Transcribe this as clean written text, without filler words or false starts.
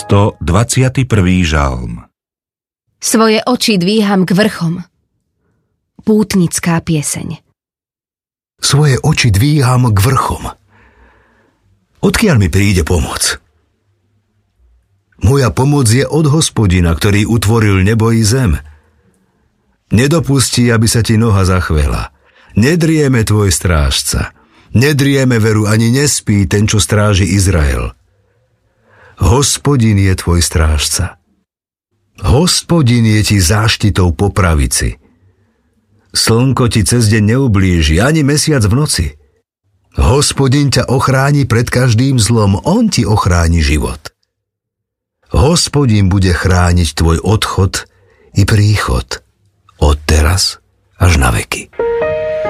121. žalm. Svoje oči dvíham k vrchom. Pútnická pieseň. Svoje oči dvíham k vrchom. Odkiaľ mi príde pomoc? Moja pomoc je od Hospodina, ktorý utvoril nebo i zem. Nedopustí, aby sa ti noha zachvela. Nedrieme tvoj strážca. Nedrieme veru, ani nespí ten, čo stráži Izrael. Hospodin je tvoj strážca. Hospodin je ti záštitou po pravici. Slnko ti cez deň neublíži, ani mesiac v noci. Hospodin ťa ochráni pred každým zlom, on ti ochráni život. Hospodin bude chrániť tvoj odchod i príchod od teraz až na veky.